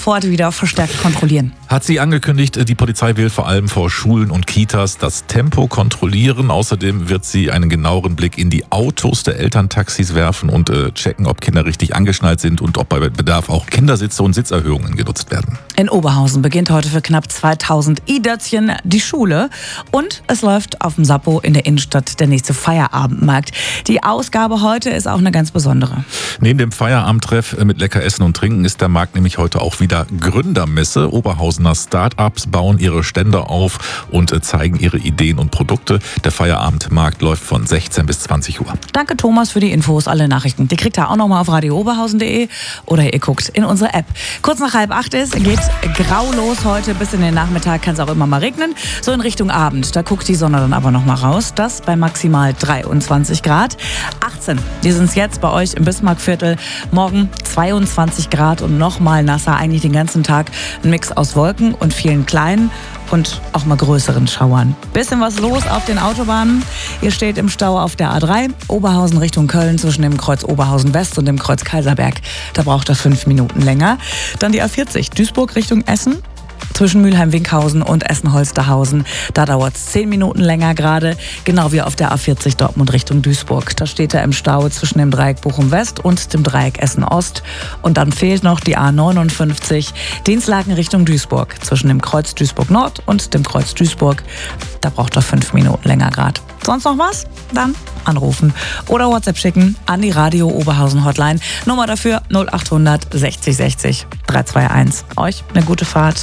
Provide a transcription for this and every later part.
vor Ort wieder verstärkt kontrollieren. Hat sie angekündigt, die Polizei will vor allem vor Schulen und Kitas das Tempo kontrollieren. Außerdem wird sie einen genaueren Blick in die Autos der Elterntaxis werfen und checken, ob Kinder richtig angeschnallt sind und ob bei Bedarf auch Kindersitze und Sitzerhöhungen genutzt werden. In Oberhausen beginnt heute für knapp 2000 i-Dötzchen die Schule und es läuft auf dem Sappo in der Innenstadt der nächste Feierabendmarkt. Die Ausgabe heute ist auch eine ganz besondere. Neben dem Feierabendtreff mit lecker Essen und Trinken ist der Markt nämlich heute auch wieder Gründermesse. Oberhausener Start-ups bauen ihre Stände auf und zeigen ihre Ideen und Produkte. Der Feierabendmarkt läuft von 16 bis 20 Uhr. Danke Thomas für die Infos, alle Nachrichten. Die kriegt ihr auch nochmal auf radiooberhausen.de oder ihr guckt in unsere App. Kurz nach 7:30 geht grau los heute. Bis in den Nachmittag kann es auch immer mal regnen. So in Richtung Abend. Da guckt die Sonne dann aber noch mal raus. Das bei maximal 23 Grad. 18. Die sind es jetzt bei euch im Bismarckviertel. Morgen 22 Grad und noch mal nasser. Eigentlich den ganzen Tag ein Mix aus Wolken und vielen kleinen und auch mal größeren Schauern. Bisschen was los auf den Autobahnen. Ihr steht im Stau auf der A3, Oberhausen Richtung Köln zwischen dem Kreuz Oberhausen West und dem Kreuz Kaiserberg. Da braucht er 5 Minuten länger. Dann die A40, Duisburg Richtung Essen. Zwischen Mülheim-Winkhausen und Essen-Holsterhausen. Da dauert es 10 Minuten länger gerade, genau wie auf der A40 Dortmund Richtung Duisburg. Da steht er im Stau zwischen dem Dreieck Bochum West und dem Dreieck Essen Ost. Und dann fehlt noch die A59 Dienstlaken Richtung Duisburg. Zwischen dem Kreuz Duisburg Nord und dem Kreuz Duisburg. Da braucht er 5 Minuten länger gerade. Sonst noch was? Dann anrufen oder WhatsApp schicken an die Radio Oberhausen Hotline. Nummer dafür 0800 60 60 321. Euch eine gute Fahrt.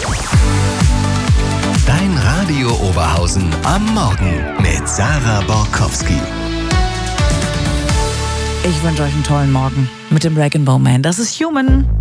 Dein Radio Oberhausen am Morgen mit Sarah Borkowski. Ich wünsche euch einen tollen Morgen mit dem Rag & Bone Man. Das ist Human.